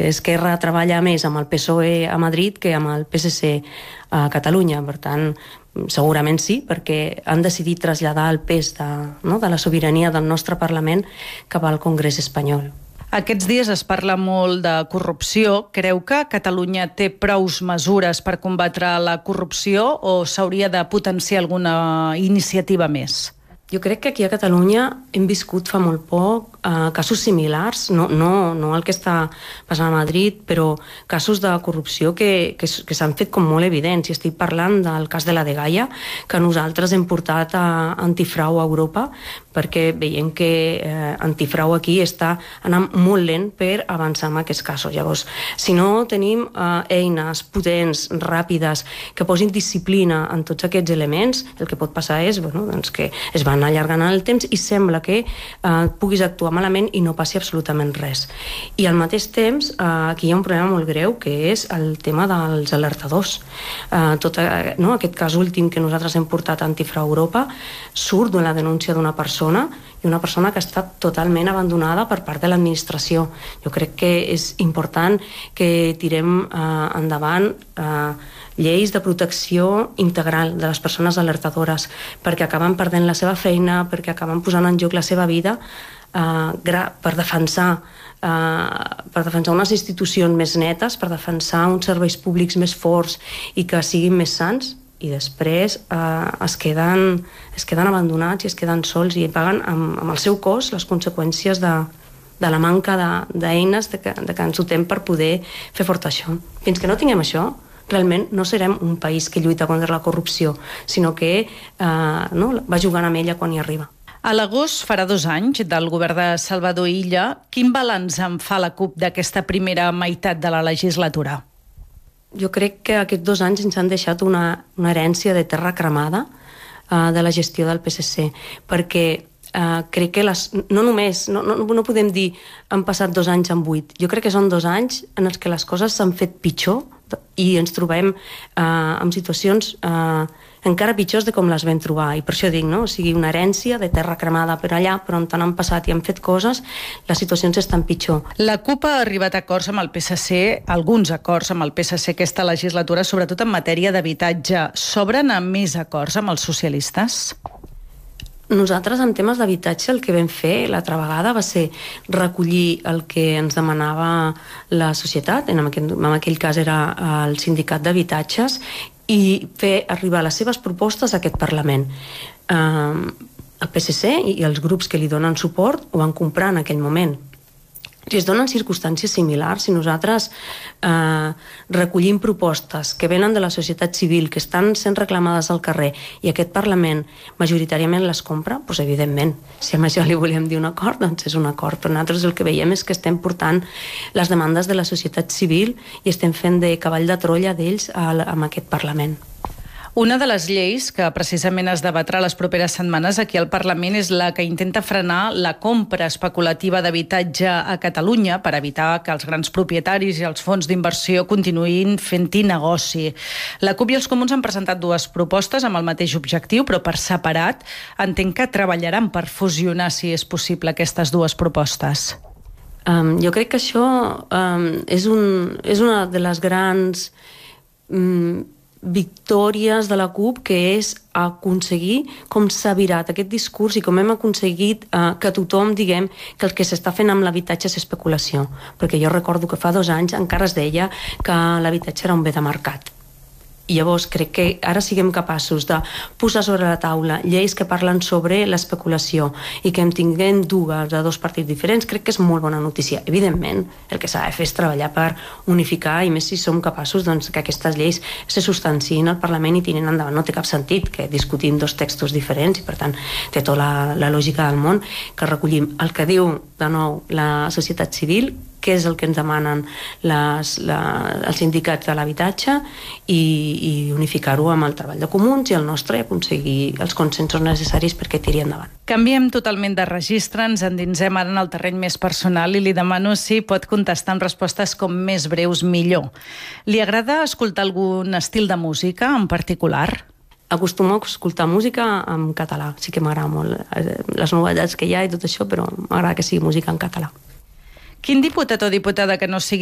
Esquerra treballa més amb el PSOE a Madrid que amb el PSC a Catalunya. Per tant, segurament sí, perquè han decidit traslladar el pes de la sobirania del nostre Parlament cap al Congrés espanyol. Aquests dies es parla molt de corrupció. Creu que Catalunya té prous mesures per combatre la corrupció o s'hauria de potenciar alguna iniciativa més? Jo crec que aquí a Catalunya hem viscut fa molt poc casos similars, no el que està passant a Madrid, però casos de corrupció que s'han fet com molt evidents. I estic parlant del cas de la Dgaia, que nosaltres hem portat a Antifrau a Europa, perquè veiem que Antifrau aquí està anant molt lent per avançar en aquests casos. Llavors, si no tenim eines potents, ràpides, que posin disciplina en tots aquests elements, el que pot passar és que es van allargant el temps i sembla que puguis actuar malament i no passi absolutament res. I al mateix temps, aquí hi ha un problema molt greu, que és el tema dels alertadors. Aquest cas últim que nosaltres hem portat a Antifrau Europa surt d'una denúncia d'una persona, i una persona que ha estat totalment abandonada per part de l'administració. Jo crec que és important que tirem endavant lleis de protecció integral de les persones alertadores, perquè acaben perdent la seva feina, perquè acaben posant en joc la seva vida per defensar unes institucions més netes, per defensar uns serveis públics més forts i que siguin més sants, i després es queden abandonats i es queden sols i paguen amb el seu cos les conseqüències de la manca d'eines que ens dotem per poder fer fort això. Fins que no tinguem això, realment no serem un país que lluita contra la corrupció, sinó que va jugant amb ella quan hi arriba. A l'agost farà 2 anys del govern de Salvador Illa. Quin balanç en fa la CUP d'aquesta primera meitat de la legislatura? Jo crec que aquests 2 anys ens han deixat una herència de terra cremada de la gestió del PSC, perquè crec que no podem dir han passat 2 anys amb 8. Jo crec que són 2 anys en els que les coses s'han fet pitjor i ens trobem en situacions encara pitjors de com les vam trobar, i per això dic, o sigui, una herència de terra cremada per allà, però on han passat i han fet coses, les situacions estan pitjor. La CUP ha arribat a acords amb el PSC, alguns acords amb el PSC aquesta legislatura, sobretot en matèria d'habitatge. S'obren a més acords amb els socialistes? Nosaltres, en temes d'habitatge, el que vam fer l'altra vegada va ser recollir el que ens demanava la societat, en aquell cas era el sindicat d'habitatges, i fer arribar les seves propostes a aquest Parlament. El PSC i els grups que li donen suport ho van comprar en aquell moment. Si es donen circumstàncies similars, si nosaltres recollim propostes que venen de la societat civil, que estan sent reclamades al carrer, i aquest Parlament majoritàriament les compra, doncs evidentment, si amb això li volem dir un acord, doncs és un acord. Però nosaltres el que veiem és que estem portant les demandes de la societat civil i estem fent de cavall de Troia d'ells amb aquest Parlament. Una de les lleis que precisament es debatrà les properes setmanes aquí al Parlament és la que intenta frenar la compra especulativa d'habitatge a Catalunya per evitar que els grans propietaris i els fons d'inversió continuïn fent-hi negoci. La CUP i els Comuns han presentat 2 propostes amb el mateix objectiu, però per separat. Entenc que treballaran per fusionar, si és possible, aquestes 2 propostes. Jo crec que això és una de les grans victòries de la CUP, que és aconseguir com s'ha virat aquest discurs i com hem aconseguit que tothom diguem que el que s'està fent amb l'habitatge és especulació, perquè jo recordo que fa 2 anys encara es deia que l'habitatge era un bé de mercat. I llavors crec que ara siguem capaços de posar sobre la taula lleis que parlen sobre l'especulació i que en tinguem 2 de 2 partits diferents, crec que és molt bona notícia. Evidentment, el que s'ha de fer és treballar per unificar, i més si som capaços que aquestes lleis se substanciïn al Parlament i tirin endavant. No té cap sentit que discutim 2 textos diferents, i per tant té tota la lògica del món que recollim el que diu de nou la societat civil, què és el que ens demanen els sindicats de l'habitatge, i unificar-ho amb el treball de Comuns i el nostre, i aconseguir els consensos necessaris perquè tiri endavant. Canviem totalment de registre, ens endinsem ara en el terreny més personal i li demano si pot contestar amb respostes com més breus millor. Li agrada escoltar algun estil de música en particular? Acostumo a escoltar música en català, sí que m'agrada molt les novetats que hi ha i tot això, però m'agrada que sigui música en català. Quin diputat o diputada que no sigui